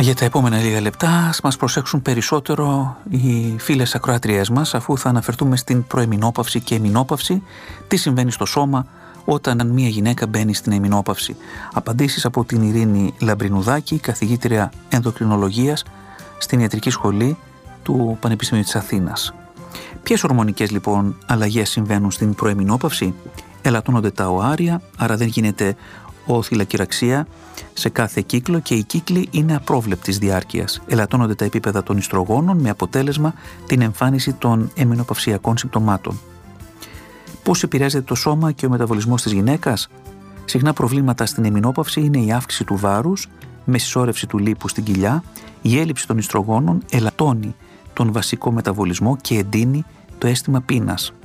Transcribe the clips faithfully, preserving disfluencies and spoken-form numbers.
Για τα επόμενα λίγα λεπτά ας μας προσέξουν περισσότερο οι φίλες ακροατριές μας, αφού θα αναφερθούμε στην προεμινόπαυση και εμινόπαυση, τι συμβαίνει στο σώμα όταν μια γυναίκα μπαίνει στην εμινόπαυση. Απαντήσεις από την Ειρήνη Λαμπρινουδάκη, καθηγήτρια ενδοκρινολογίας στην Ιατρική Σχολή του Πανεπιστημίου της Αθήνας. Ποιες ορμονικές λοιπόν αλλαγές συμβαίνουν στην προεμινόπαυση? Ελαττώνονται τα οάρια, άρα δεν γίνεται οθυλακυραξία σε κάθε κύκλο και οι κύκλοι είναι απρόβλεπτης διάρκειας. Ελαττώνονται τα επίπεδα των ιστρογόνων με αποτέλεσμα την εμφάνιση των εμινοπαυσιακών συμπτωμάτων. Πώς επηρεάζεται το σώμα και ο μεταβολισμός της γυναίκας? Συχνά προβλήματα στην εμινόπαυση είναι η αύξηση του βάρους με συσσόρευση του λίπους στην κοιλιά, η έλλειψη των ιστρογόνων ελαττώνει τον βασικό μεταβολισμό και εντείνει το αίσθημα πείνας.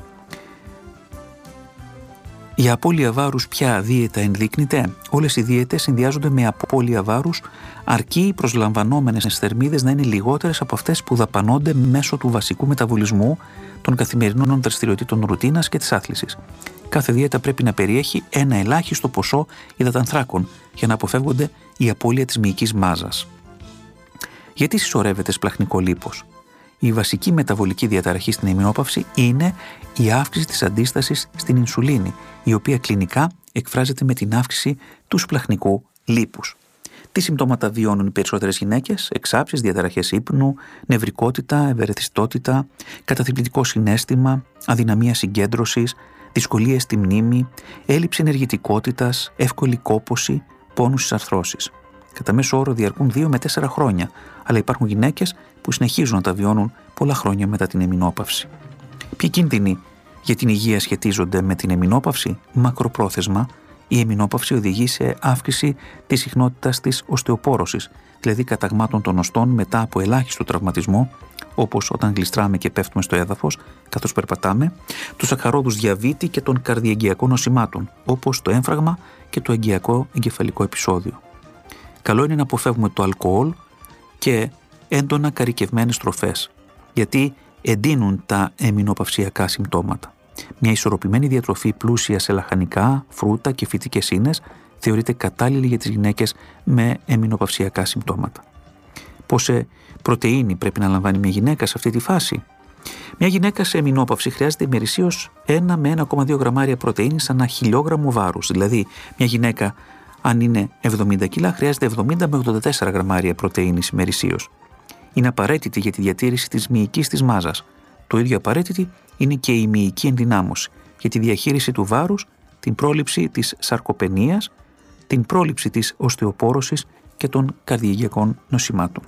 Για απώλεια βάρους ποια δίαιτα ενδείκνυται? Όλες οι δίαιτες συνδυάζονται με απώλεια βάρους, αρκεί οι προσλαμβανόμενες θερμίδες να είναι λιγότερες από αυτές που δαπανώνται μέσω του βασικού μεταβολισμού των καθημερινών δραστηριοτήτων ρουτίνας και της άθλησης. Κάθε δίαιτα πρέπει να περιέχει ένα ελάχιστο ποσό υδατανθράκων για να αποφεύγονται η απώλεια της μυϊκής μάζας. Γιατί συσσωρεύεται σπλαχνικό λίπος? Η βασική μεταβολική διαταραχή στην εμινόπαυση είναι η αύξηση της αντίστασης στην ινσουλίνη, η οποία κλινικά εκφράζεται με την αύξηση του σπλαχνικού λίπους. Τι συμπτώματα βιώνουν οι περισσότερες γυναίκες? Εξάψεις, διαταραχές ύπνου, νευρικότητα, ευερεθιστότητα, καταθλιπτικό συναίσθημα, αδυναμία συγκέντρωσης, δυσκολίες στη μνήμη, έλλειψη ενεργητικότητας, εύκολη κόπωση, πόνους στις αρθρώσεις. Κατά μέσο όρο διαρκούν δύο με τέσσερα χρόνια, αλλά υπάρχουν γυναίκες που συνεχίζουν να τα βιώνουν πολλά χρόνια μετά την εμινόπαυση. Ποιοι κίνδυνοι για την υγεία σχετίζονται με την εμινόπαυση? Μακροπρόθεσμα, η εμινόπαυση οδηγεί σε αύξηση της συχνότητας της οστεοπόρωσης, δηλαδή καταγμάτων των οστών μετά από ελάχιστο τραυματισμό, όπως όταν γλιστράμε και πέφτουμε στο έδαφος καθώς περπατάμε, του σακχαρόδους διαβήτη και των καρδιαγγειακών νοσημάτων, όπως το έμφραγμα και το εγγειακό εγκεφαλικό επεισόδιο. Καλό είναι να αποφεύγουμε το αλκοόλ και έντονα καρικευμένες τροφές, γιατί εντείνουν τα εμινοπαυσιακά συμπτώματα. Μια ισορροπημένη διατροφή πλούσια σε λαχανικά, φρούτα και φυτικές ίνες θεωρείται κατάλληλη για τις γυναίκες με εμινοπαυσιακά συμπτώματα. Πόση πρωτεΐνη πρέπει να λαμβάνει μια γυναίκα σε αυτή τη φάση? Μια γυναίκα σε εμινόπαυση χρειάζεται ημερησίως ένα με ένα κόμμα δύο γραμμάρια πρωτεΐνης ανά χιλιόγραμμο βάρους. Δηλαδή, μια γυναίκα, αν είναι εβδομήντα κιλά, χρειάζεται εβδομήντα με ογδόντα τέσσερα γραμμάρια πρωτεΐνης ημερησίως. Είναι απαραίτητη για τη διατήρηση της μυϊκής της μάζας. Το ίδιο απαραίτητη είναι και η μυϊκή ενδυνάμωση για τη διαχείριση του βάρους, την πρόληψη της σαρκοπενίας, την πρόληψη της οστεοπόρωσης και των καρδιαγγειακών νοσημάτων.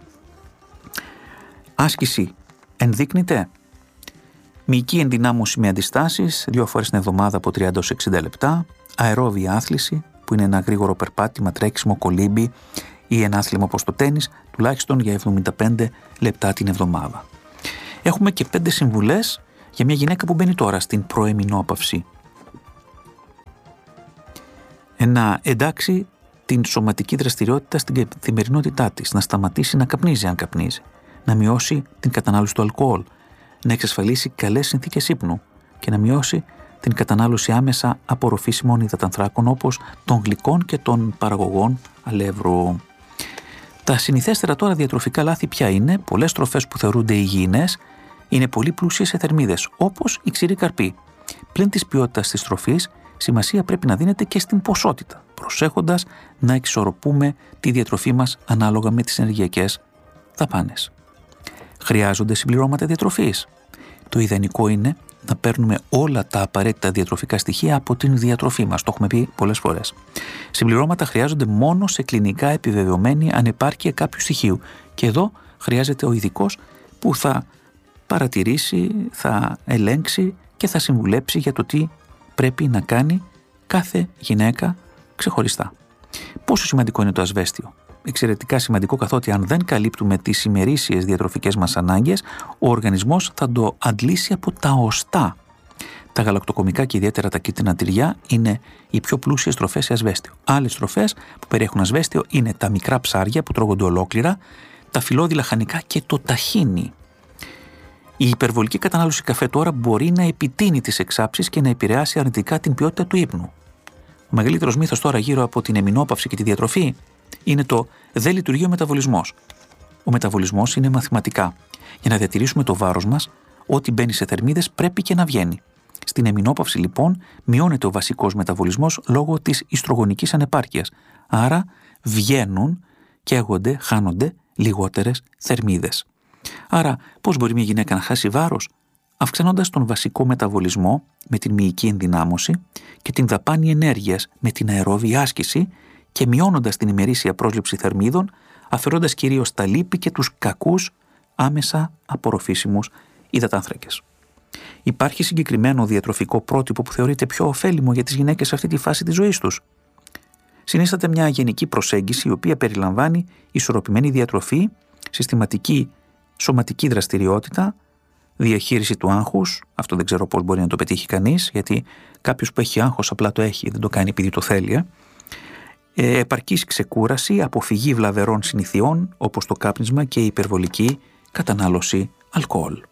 Άσκηση ενδείκνυται? Μυϊκή ενδυνάμωση με αντιστάσεις δύο φορές την εβδομάδα από τριάντα έως εξήντα λεπτά, αερόβια άθληση, που είναι ένα γρήγορο περπάτημα, τρέξιμο, κολύμπι ή ένα άθλημα όπως το τένις, τουλάχιστον για εβδομήντα πέντε λεπτά την εβδομάδα. Έχουμε και πέντε συμβουλές για μια γυναίκα που μπαίνει τώρα στην προεμινόπαυση. Να εντάξει την σωματική δραστηριότητα στην καθημερινότητά της, να σταματήσει να καπνίζει αν καπνίζει, να μειώσει την κατανάλωση του αλκοόλ, να εξασφαλίσει καλές συνθήκες ύπνου και να μειώσει την κατανάλωση άμεσα απορροφήσιμων υδατανθράκων όπως των γλυκών και των παραγωγών αλεύρου. Τα συνηθέστερα τώρα διατροφικά λάθη ποια είναι? Πολλές τροφές που θεωρούνται υγιεινές είναι πολύ πλούσιες σε θερμίδες, όπως η ξηρή καρπή. Πλην της ποιότητας της τροφής, σημασία πρέπει να δίνεται και στην ποσότητα, προσέχοντας να εξισορροπούμε τη διατροφή μας ανάλογα με τις ενεργειακές δαπάνες. Χρειάζονται συμπληρώματα διατροφής? Το ιδανικό είναι να παίρνουμε όλα τα απαραίτητα διατροφικά στοιχεία από την διατροφή μας. Το έχουμε πει πολλές φορές. Συμπληρώματα χρειάζονται μόνο σε κλινικά επιβεβαιωμένη ανεπάρκεια κάποιου στοιχείου. Και εδώ χρειάζεται ο ειδικός που θα παρατηρήσει, θα ελέγξει και θα συμβουλέψει για το τι πρέπει να κάνει κάθε γυναίκα ξεχωριστά. Πόσο σημαντικό είναι το ασβέστιο? Εξαιρετικά σημαντικό, καθότι αν δεν καλύπτουμε τις ημερήσιες διατροφικές μας ανάγκες, ο οργανισμός θα το αντλήσει από τα οστά. Τα γαλακτοκομικά και ιδιαίτερα τα κίτρινα τυριά είναι οι πιο πλούσιες τροφές σε ασβέστιο. Άλλες τροφές που περιέχουν ασβέστιο είναι τα μικρά ψάρια που τρώγονται ολόκληρα, τα φυλλώδη λαχανικά και το ταχίνι. Η υπερβολική κατανάλωση καφέ τώρα μπορεί να επιτείνει τις εξάψεις και να επηρεάσει αρνητικά την ποιότητα του ύπνου. Ο μεγαλύτερος μύθος τώρα γύρω από την εμινόπαυση και τη διατροφή είναι το «δεν λειτουργεί ο μεταβολισμός». Ο μεταβολισμός είναι μαθηματικά. Για να διατηρήσουμε το βάρος μας, ό,τι μπαίνει σε θερμίδες πρέπει και να βγαίνει. Στην εμεινόπαυση, λοιπόν, μειώνεται ο βασικός μεταβολισμός λόγω της ιστρογονικής ανεπάρκειας. Άρα βγαίνουν, καίγονται, χάνονται λιγότερες θερμίδες. Άρα, πώς μπορεί μια γυναίκα να χάσει βάρος? Αυξάνοντας τον βασικό μεταβολισμό με την μυϊκή ενδυνάμωση και την δαπάνη ενέργειας με την αερόβια άσκηση και μειώνοντας την ημερήσια πρόσληψη θερμίδων, αφαιρώντας κυρίως τα λίπη και τους κακούς άμεσα απορροφήσιμους υδατάνθρακες. Υπάρχει συγκεκριμένο διατροφικό πρότυπο που θεωρείται πιο ωφέλιμο για τις γυναίκες σε αυτή τη φάση της ζωής τους? Συνίσταται μια γενική προσέγγιση η οποία περιλαμβάνει ισορροπημένη διατροφή, συστηματική σωματική δραστηριότητα, διαχείριση του άγχους. Αυτό δεν ξέρω πώς μπορεί να το πετύχει κανείς, γιατί κάποιος που έχει άγχος απλά το έχει, δεν το κάνει επειδή το θέλει. Ε. Ε, επαρκής ξεκούραση, αποφυγή βλαβερών συνηθιών όπως το κάπνισμα και η υπερβολική κατανάλωση αλκοόλ.